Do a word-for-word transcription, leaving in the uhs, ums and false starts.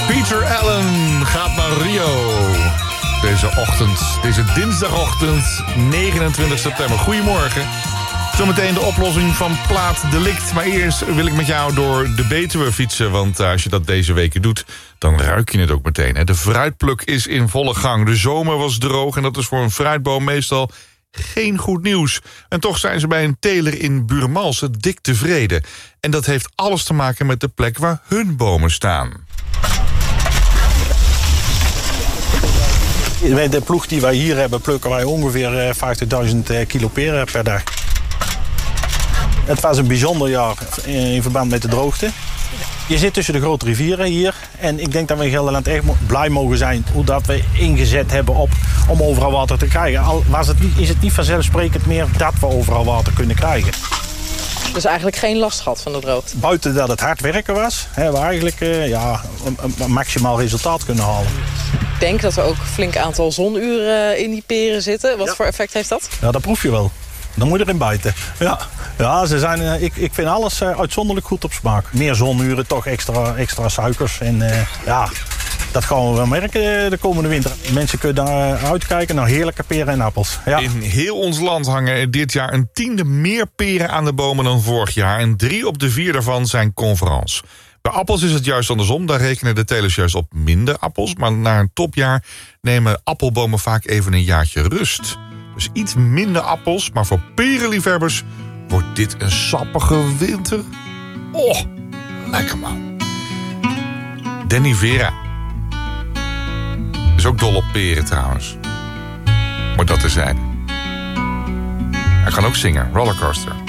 Peter Allen gaat naar Rio. Deze ochtend, deze dinsdagochtend, negenentwintig september. Goedemorgen. Zometeen de oplossing van plaatdelict. Maar eerst wil ik met jou door de Betuwe fietsen. Want als je dat deze weken doet, dan ruik je het ook meteen. Hè? De fruitpluk is in volle gang. De zomer was droog en dat is voor een fruitboom meestal geen goed nieuws. En toch zijn ze bij een teler in Buurmalsen dik tevreden. En dat heeft alles te maken met de plek waar hun bomen staan. Met de ploeg die wij hier hebben, plukken wij ongeveer vijftigduizend kilo peren per dag. Het was een bijzonder jaar in verband met de droogte. Je zit tussen de grote rivieren hier. En ik denk dat we in Gelderland echt blij mogen zijn hoe dat we ingezet hebben op, om overal water te krijgen. Al was het niet, is het niet vanzelfsprekend meer dat we overal water kunnen krijgen. Dus eigenlijk geen last gehad van de droogte? Buiten dat het hard werken was, hebben we eigenlijk uh, ja, een, een maximaal resultaat kunnen halen. Ik denk dat er ook een flink aantal zonuren in die peren zitten. Wat ja. voor effect heeft dat? Ja, dat proef je wel. Dan moet je erin bijten. Ja, ja ze zijn, uh, ik, ik vind alles uh, uitzonderlijk goed op smaak. Meer zonuren, toch extra, extra suikers. En uh, ja, dat gaan we wel merken de komende winter. Mensen kunnen uh, uitkijken naar heerlijke peren en appels. Ja. In heel ons land hangen er dit jaar een tiende meer peren aan de bomen dan vorig jaar. En drie op de vier daarvan zijn conference. Bij appels is het juist andersom. Daar rekenen de telers juist op minder appels. Maar na een topjaar nemen appelbomen vaak even een jaartje rust. Dus iets minder appels, maar voor perenliefhebbers wordt dit een sappige winter. Oh, lekker man. Danny Vera is ook dol op peren trouwens. Maar dat terzijde. Hij kan ook zingen, Rollercoaster.